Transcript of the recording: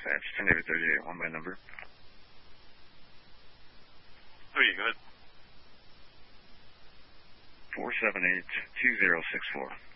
Dispatch, 10 David 38, on my number. 3, go ahead. 478-2064.